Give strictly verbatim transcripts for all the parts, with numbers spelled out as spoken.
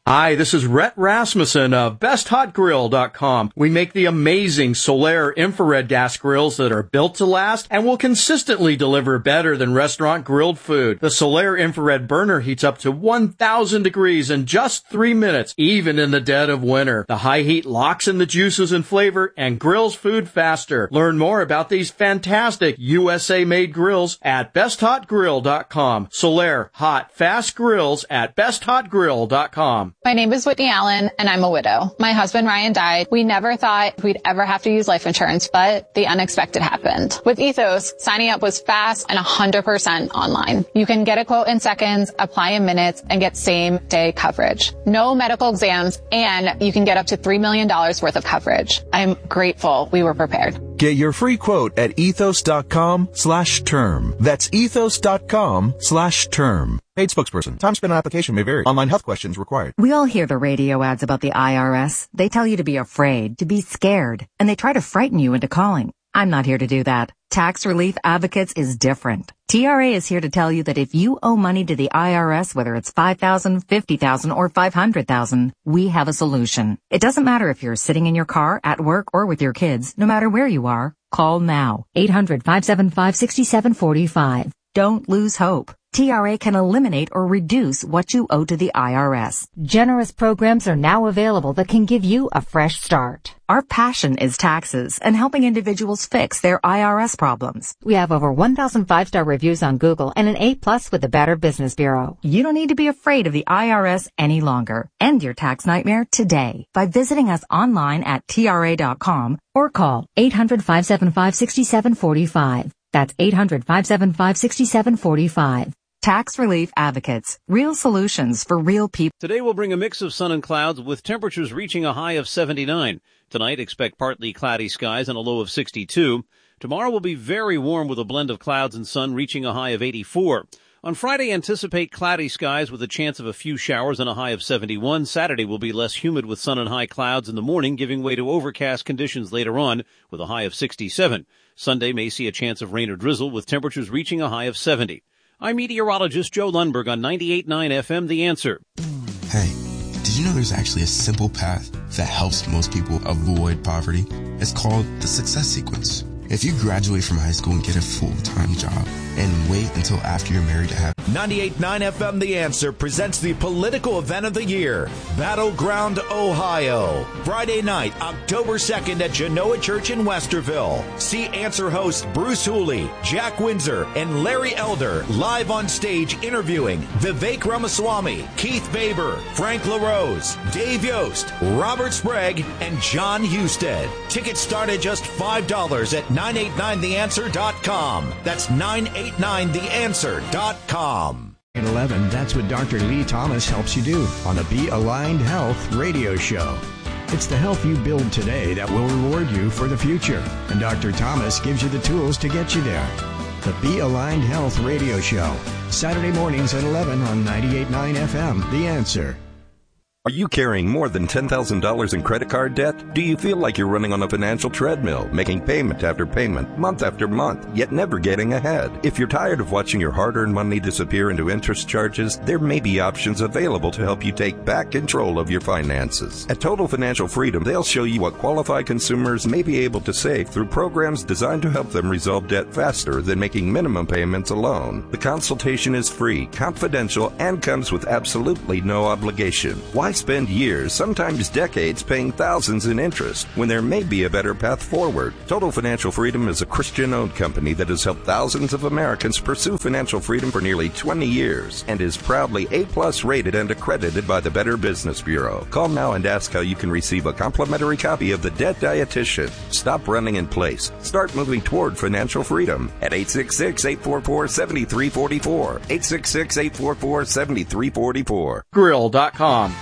Hi, this is Rhett Rasmussen of best hot grill dot com. We make the amazing Solaire infrared gas grills that are built to last and will consistently deliver better than restaurant grilled food. The Solaire infrared burner heats up to one thousand degrees in just three minutes, even in the dead of winter. The high heat locks in the juices and flavor and grills food faster. Learn more about these fantastic U S A-made grills at best hot grill dot com. Solaire hot, fast grills at best hot grill dot com. My name is Whitney Allen, and I'm a widow. My husband, Ryan, died. We never thought we'd ever have to use life insurance, but the unexpected happened. With Ethos, signing up was fast and one hundred percent online. You can get a quote in seconds, apply in minutes, and get same-day coverage. No medical exams, and you can get up to three million dollars worth of coverage. I'm grateful we were prepared. Get your free quote at ethos.com slash term. That's ethos.com slash term. Paid spokesperson. Time spent on application may vary. Online health questions required. We all hear the radio ads about the I R S. They tell you to be afraid, to be scared, and they try to frighten you into calling. I'm not here to do that. Tax Relief Advocates is different. T R A is here to tell you that if you owe money to the I R S, whether it's five thousand dollars, fifty thousand dollars, or five hundred thousand dollars, we have a solution. It doesn't matter if you're sitting in your car, at work, or with your kids. No matter where you are, call now. eight hundred, five seven five, six seven four five. Don't lose hope. T R A can eliminate or reduce what you owe to the I R S. Generous programs are now available that can give you a fresh start. Our passion is taxes and helping individuals fix their I R S problems. We have over one thousand five-star reviews on Google and an A plus with the Better Business Bureau. You don't need to be afraid of the I R S any longer. End your tax nightmare today by visiting us online at T R A dot com or call eight hundred, five seven five, six seven four five. That's eight hundred, five seven five, six seven four five. Tax Relief Advocates. Real solutions for real people. Today we'll bring a mix of sun and clouds with temperatures reaching a high of seventy-nine. Tonight expect partly cloudy skies and a low of sixty-two. Tomorrow will be very warm with a blend of clouds and sun reaching a high of eighty-four. On Friday, anticipate cloudy skies with a chance of a few showers and a high of seventy-one. Saturday will be less humid with sun and high clouds in the morning, giving way to overcast conditions later on with a high of sixty-seven. Sunday may see a chance of rain or drizzle with temperatures reaching a high of seventy. I'm meteorologist Joe Lundberg on ninety-eight point nine F M, The Answer. Hey, did you know there's actually a simple path that helps most people avoid poverty? It's called the Success Sequence. If you graduate from high school and get a full-time job and wait until after you're married to have... ninety-eight point nine F M The Answer presents the political event of the year, Battleground, Ohio. Friday night, October second at Genoa Church in Westerville. See Answer host Bruce Hooley, Jack Windsor, and Larry Elder live on stage interviewing Vivek Ramaswamy, Keith Baber, Frank LaRose, Dave Yost, Robert Sprague, and John Husted. Tickets start at just five dollars at nine eight nine the answer dot com. That's nine eight nine the answer dot com. At eleven, that's what Doctor Lee Thomas helps you do on the Be Aligned Health radio show. It's the health you build today that will reward you for the future. And Doctor Thomas gives you the tools to get you there. The Be Aligned Health radio show. Saturday mornings at eleven on ninety-eight point nine F M. The Answer. Are you carrying more than ten thousand dollars in credit card debt? Do you feel like you're running on a financial treadmill, making payment after payment, month after month, yet never getting ahead? If you're tired of watching your hard-earned money disappear into interest charges, there may be options available to help you take back control of your finances. At Total Financial Freedom, they'll show you what qualified consumers may be able to save through programs designed to help them resolve debt faster than making minimum payments alone. The consultation is free, confidential, and comes with absolutely no obligation. Why spend years, sometimes decades, paying thousands in interest when there may be a better path forward? Total Financial Freedom is a Christian-owned company that has helped thousands of Americans pursue financial freedom for nearly twenty years and is proudly A plus rated and accredited by the Better Business Bureau. Call now and ask how you can receive a complimentary copy of The Debt Dietitian. Stop running in place. Start moving toward financial freedom at eight six six, eight four four, seven three four four. eight six six, eight four four, seven three four four. grill dot com.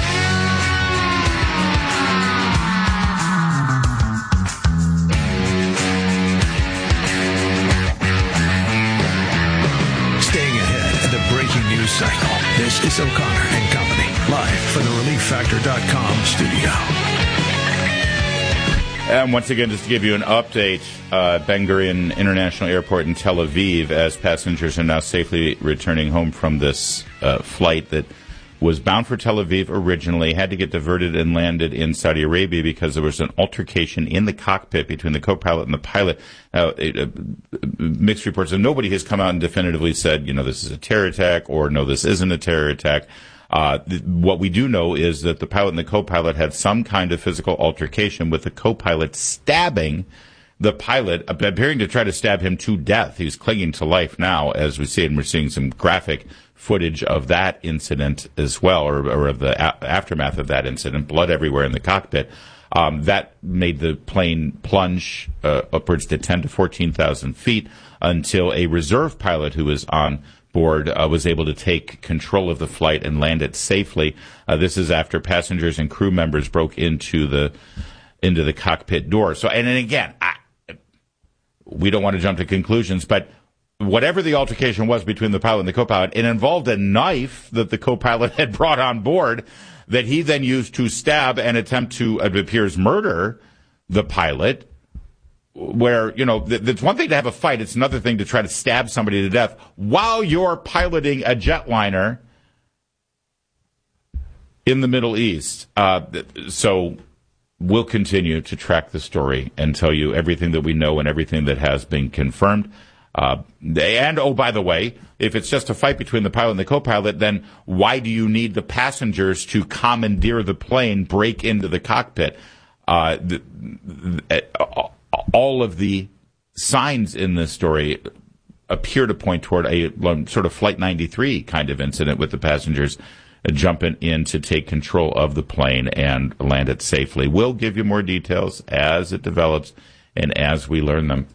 Cycle. This is O'Connor and Company, live from the relief factor dot com studio. And once again, just to give you an update, uh, Ben Gurion International Airport in Tel Aviv, as passengers are now safely returning home from this uh, flight that was bound for Tel Aviv originally, had to get diverted and landed in Saudi Arabia because there was an altercation in the cockpit between the co-pilot and the pilot. Uh, it, uh, mixed reports, and nobody has come out and definitively said, you know, this is a terror attack, or no, this isn't a terror attack. Uh, th- what we do know is that the pilot and the co-pilot had some kind of physical altercation, with the co-pilot stabbing the pilot, appearing to try to stab him to death. He's clinging to life now, as we see, and we're seeing some graphic footage of that incident as well, or, or of the a- aftermath of that incident, blood everywhere in the cockpit. Um, that made the plane plunge uh, upwards to ten to fourteen thousand feet until a reserve pilot who was on board uh, was able to take control of the flight and land it safely. Uh, this is after passengers and crew members broke into the into the cockpit door. So, and then again, I, we don't want to jump to conclusions, but whatever the altercation was between the pilot and the co-pilot, it involved a knife that the co-pilot had brought on board that he then used to stab and attempt to, it appears, murder the pilot. Where, you know, th- it's one thing to have a fight. It's another thing to try to stab somebody to death while you're piloting a jetliner in the Middle East. Uh, so we'll continue to track the story and tell you everything that we know and everything that has been confirmed. Uh, and, oh, by the way, if it's just a fight between the pilot and the co-pilot, then why do you need the passengers to commandeer the plane, break into the cockpit? Uh, the, the, uh, all of the signs in this story appear to point toward a sort of Flight ninety-three kind of incident, with the passengers jumping in to take control of the plane and land it safely. We'll give you more details as it develops and as we learn them.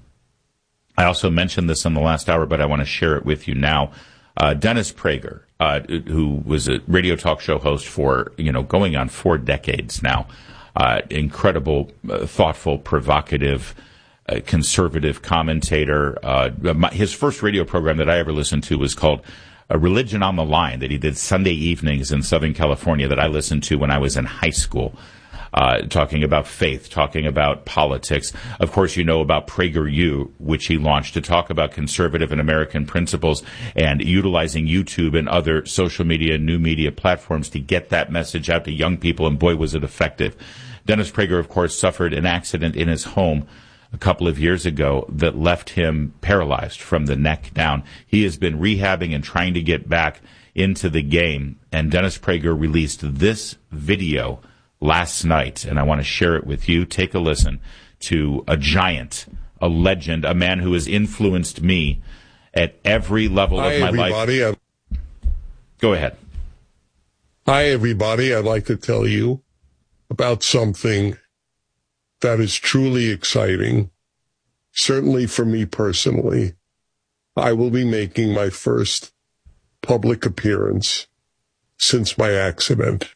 I also mentioned this in the last hour, but I want to share it with you now. Uh, Dennis Prager, uh, who was a radio talk show host for, you know, going on four decades now, uh, incredible, uh, thoughtful, provocative, uh, conservative commentator. Uh, my, his first radio program that I ever listened to was called A Religion on the Line, that he did Sunday evenings in Southern California, that I listened to when I was in high school. Uh, talking about faith, talking about politics. Of course, you know about PragerU, which he launched to talk about conservative and American principles, and utilizing YouTube and other social media and new media platforms to get that message out to young people, and boy, was it effective. Dennis Prager, of course, suffered an accident in his home a couple of years ago that left him paralyzed from the neck down. He has been rehabbing and trying to get back into the game, and Dennis Prager released this video last night, and I want to share it with you. Take a listen to a giant, a legend, a man who has influenced me at every level Hi, of my everybody. life. Go ahead. Hi, everybody. I'd like to tell you about something that is truly exciting, certainly for me personally. I will be making my first public appearance since my accident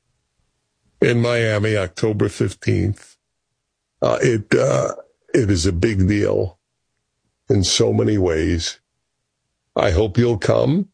in Miami, October fifteenth. Uh, it, uh, it is a big deal in so many ways. I hope you'll come.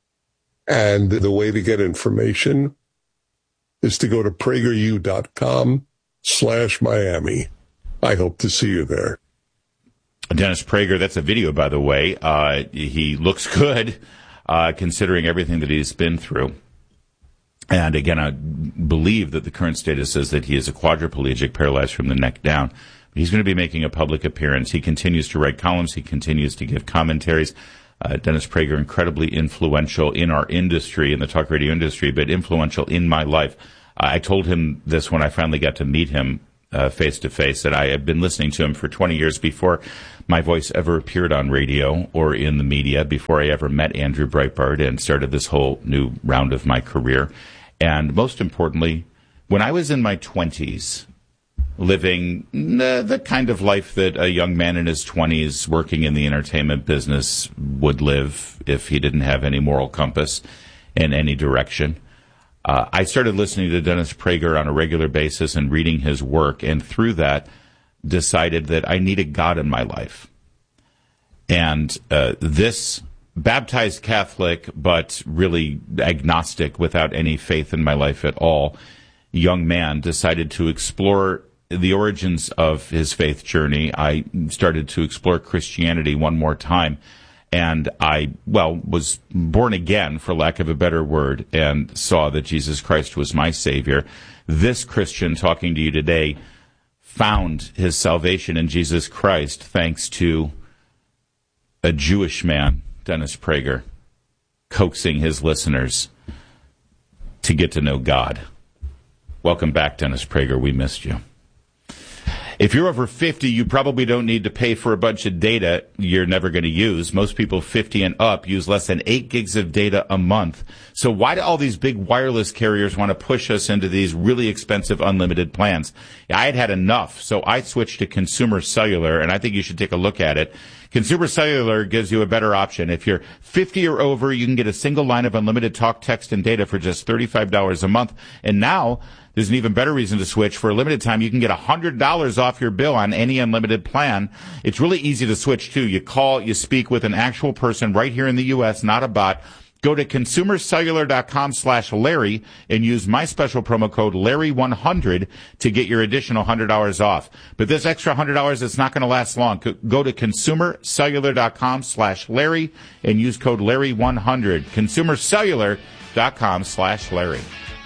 And the way to get information is to go to prageru.com slash Miami. I hope to see you there. Dennis Prager, that's a video, by the way. Uh, he looks good, uh, considering everything that he's been through. And again, I believe that the current status says that he is a quadriplegic, paralyzed from the neck down. He's going to be making a public appearance. He continues to write columns. He continues to give commentaries. Uh, Dennis Prager, incredibly influential in our industry, in the talk radio industry, but influential in my life. Uh, I told him this when I finally got to meet him uh, face to face, that I had been listening to him for twenty years before my voice ever appeared on radio or in the media, before I ever met Andrew Breitbart and started this whole new round of my career. And most importantly, when I was in my twenties, living the, the kind of life that a young man in his twenties working in the entertainment business would live if he didn't have any moral compass in any direction, uh, I started listening to Dennis Prager on a regular basis and reading his work, and through that decided that I needed God in my life. And uh, this baptized Catholic, but really agnostic, without any faith in my life at all, young man decided to explore the origins of his faith journey. I started to explore Christianity one more time And I, well, was born again, for lack of a better word, and saw that Jesus Christ was my Savior. This Christian talking to you today found his salvation in Jesus Christ thanks to a Jewish man, Dennis Prager, coaxing his listeners to get to know God. Welcome back, Dennis Prager. We missed you. If you're over fifty, you probably don't need to pay for a bunch of data you're never going to use. Most people fifty and up use less than eight gigs of data a month. So why do all these big wireless carriers want to push us into these really expensive unlimited plans? I had had enough, so I switched to Consumer Cellular, and I think you should take a look at it. Consumer Cellular gives you a better option. If you're fifty or over, you can get a single line of unlimited talk, text, and data for just thirty-five dollars a month. And now there's an even better reason to switch. For a limited time, you can get one hundred dollars off your bill on any unlimited plan. It's really easy to switch, too. You call, you speak with an actual person right here in the U S, not a bot. Go to consumercellular.com slash Larry and use my special promo code Larry one hundred to get your additional one hundred dollars off. But this extra one hundred dollars, it's not going to last long. Go to consumercellular.com slash Larry and use code Larry one hundred. consumercellular.com slash Larry.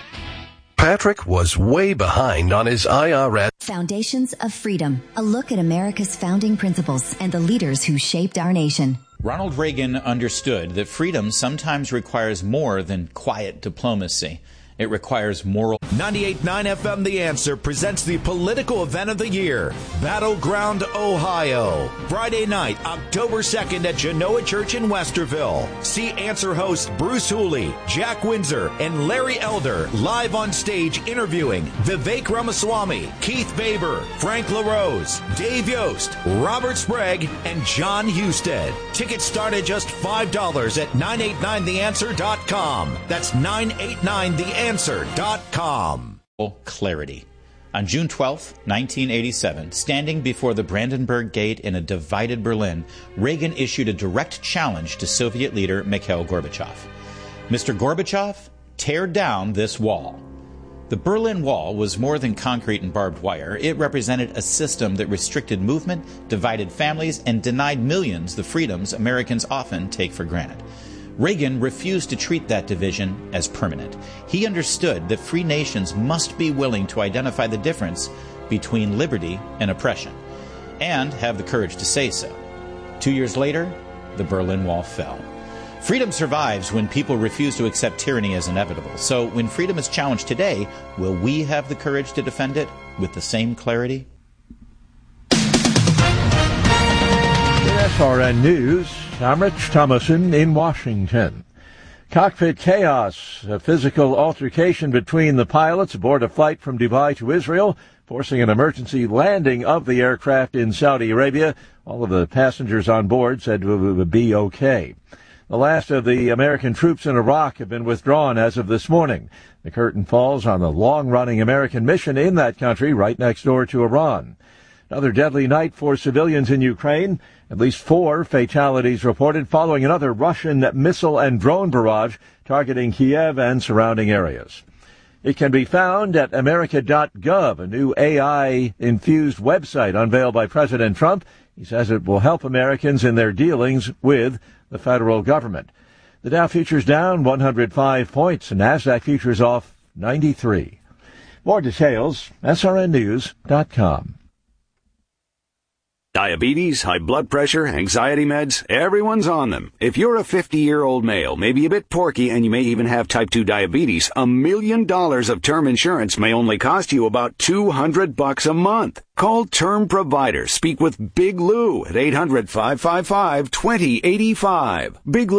Patrick was way behind on his I R S. Foundations of Freedom, a look at America's founding principles and the leaders who shaped our nation. Ronald Reagan understood that freedom sometimes requires more than quiet diplomacy. It requires moral. ninety-eight point nine F M The Answer presents the political event of the year, Battleground, Ohio. Friday night, October second at Genoa Church in Westerville. See Answer hosts Bruce Hooley, Jack Windsor, and Larry Elder live on stage interviewing Vivek Ramaswamy, Keith Baber, Frank LaRose, Dave Yost, Robert Sprague, and John Husted. Tickets start at just five dollars at nine eight nine the answer dot com. That's nine eight nine the answer dot com. Clarity. On June twelfth, nineteen eighty-seven, standing before the Brandenburg Gate in a divided Berlin, Reagan issued a direct challenge to Soviet leader Mikhail Gorbachev. Mister Gorbachev, tear down this wall. The Berlin Wall was more than concrete and barbed wire. It represented a system that restricted movement, divided families, and denied millions the freedoms Americans often take for granted. Reagan refused to treat that division as permanent. He understood that free nations must be willing to identify the difference between liberty and oppression, and have the courage to say so. Two years later, the Berlin Wall fell. Freedom survives when people refuse to accept tyranny as inevitable. So when freedom is challenged today, will we have the courage to defend it with the same clarity? S R N News, I'm Rich Thomason in Washington. Cockpit chaos, a physical altercation between the pilots aboard a flight from Dubai to Israel, forcing an emergency landing of the aircraft in Saudi Arabia. All of the passengers on board said it would be okay. The last of the American troops in Iraq have been withdrawn as of this morning. The curtain falls on the long-running American mission in that country right next door to Iran. Another deadly night for civilians in Ukraine. At least four fatalities reported following another Russian missile and drone barrage targeting Kiev and surrounding areas. It can be found at America dot gov, a new A I-infused website unveiled by President Trump. He says it will help Americans in their dealings with the federal government. The Dow futures down one hundred five points, and NASDAQ futures off ninety-three. More details, S R N news dot com. Diabetes, high blood pressure, anxiety meds, everyone's on them. If you're a fifty-year-old male, maybe a bit porky, and you may even have type two diabetes, a million dollars of term insurance may only cost you about two hundred bucks a month. Call Term Provider. Speak with Big Lou at eight hundred, five five five, two zero eight five. Big Lou